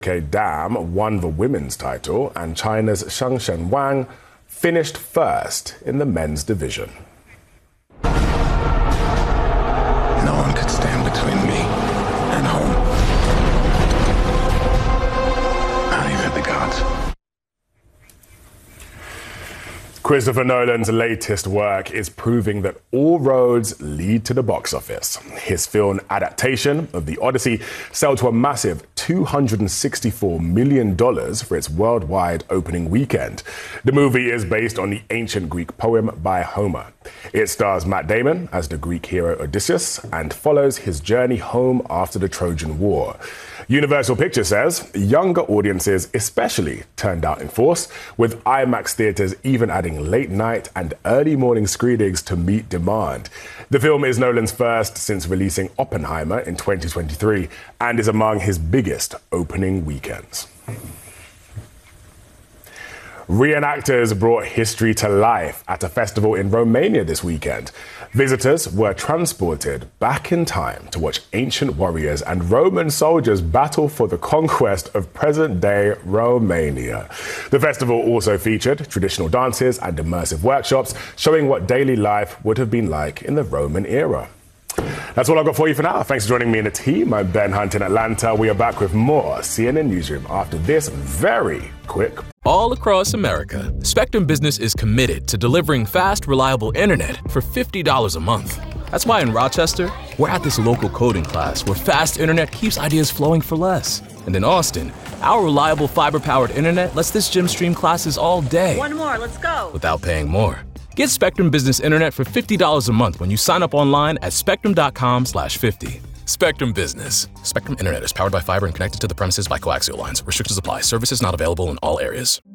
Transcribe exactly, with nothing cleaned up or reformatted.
Dam won the women's title, and China's Shangshen Wang finished first in the men's division. No one could stand between me and home. Not even the gods. Christopher Nolan's latest work is proving that all roads lead to the box office. His film adaptation of The Odyssey sold to a massive two hundred sixty-four million dollars for its worldwide opening weekend. The movie is based on the ancient Greek poem by Homer. It stars Matt Damon as the Greek hero Odysseus and follows his journey home after the Trojan War. Universal Pictures says younger audiences especially turned out in force, with IMAX theaters even adding late night and early morning screenings to meet demand. The film is Nolan's first since releasing Oppenheimer in twenty twenty-three and is among his biggest opening weekends. Reenactors brought history to life at a festival in Romania this weekend. Visitors were transported back in time to watch ancient warriors and Roman soldiers battle for the conquest of present-day Romania. The festival also featured traditional dances and immersive workshops showing what daily life would have been like in the Roman era. That's all I've got for you for now. Thanks for joining me in the team. I'm Ben Hunt in Atlanta. We are back with more C N N Newsroom after this very quick. All across America, Spectrum Business is committed to delivering fast, reliable internet for fifty dollars a month. That's why in Rochester, we're at this local coding class where fast internet keeps ideas flowing for less. And in Austin, our reliable fiber-powered internet lets this gym stream classes all day. One more, let's go. Without paying more. Get Spectrum Business Internet for fifty dollars a month when you sign up online at spectrum dot com slash fifty. Spectrum Business. Spectrum Internet is powered by fiber and connected to the premises by coaxial lines. Restrictions apply. Services not available in all areas.